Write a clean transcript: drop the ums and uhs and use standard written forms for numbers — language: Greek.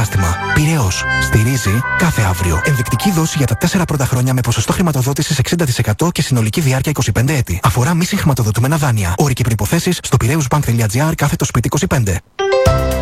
κατάστημα. Πειραιώς. Στηρίζει κάθε αύριο. Ενδεικτική δόση για τα 4 πρώτα χρόνια με ποσοστό χρηματοδότησης 60% και συνολική διάρκεια 25 έτη. Αφορά μη συγχρηματοδοτούμενα δάνεια. Όροι και προϋποθέσεις στο piraeusbank.gr/σπίτι 25.